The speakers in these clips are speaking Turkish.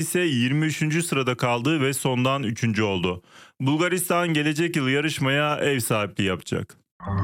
ise 23. sırada kaldı ve sondan 3. oldu. Bulgaristan gelecek yıl yarışmaya ev sahipliği yapacak.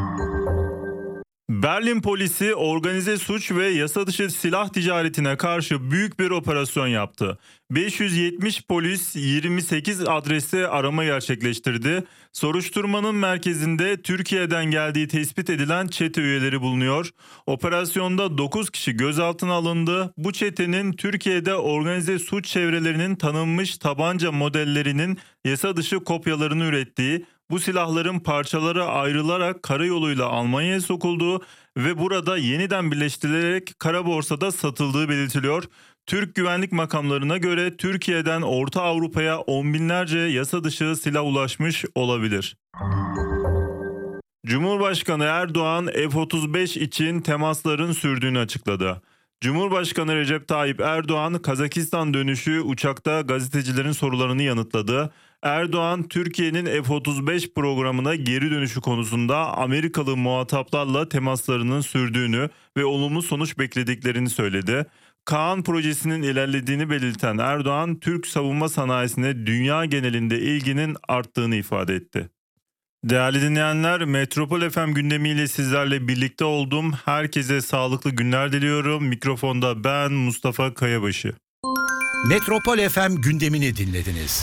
Berlin polisi organize suç ve yasa dışı silah ticaretine karşı büyük bir operasyon yaptı. 570 polis 28 adreste arama gerçekleştirdi. Soruşturmanın merkezinde Türkiye'den geldiği tespit edilen çete üyeleri bulunuyor. Operasyonda 9 kişi gözaltına alındı. Bu çetenin Türkiye'de organize suç çevrelerinin tanınmış tabanca modellerinin yasa dışı kopyalarını ürettiği, bu silahların parçalara ayrılarak karayoluyla Almanya'ya sokulduğu ve burada yeniden birleştirilerek kara borsada satıldığı belirtiliyor. Türk güvenlik makamlarına göre Türkiye'den Orta Avrupa'ya on binlerce yasa dışı silah ulaşmış olabilir. Cumhurbaşkanı Erdoğan F-35 için temasların sürdüğünü açıkladı. Cumhurbaşkanı Recep Tayyip Erdoğan Kazakistan dönüşü uçakta gazetecilerin sorularını yanıtladı. Erdoğan, Türkiye'nin F-35 programına geri dönüşü konusunda Amerikalı muhataplarla temaslarının sürdüğünü ve olumlu sonuç beklediklerini söyledi. Kaan projesinin ilerlediğini belirten Erdoğan, Türk savunma sanayisine dünya genelinde ilginin arttığını ifade etti. Değerli dinleyenler, Metropol FM gündemiyle sizlerle birlikte oldum. Herkese sağlıklı günler diliyorum. Mikrofonda ben Mustafa Kayabaşı. Metropol FM gündemini dinlediniz.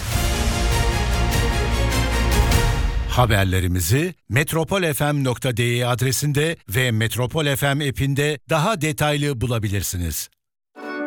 Haberlerimizi metropolfm.de adresinde ve Metropol FM app'inde daha detaylı bulabilirsiniz.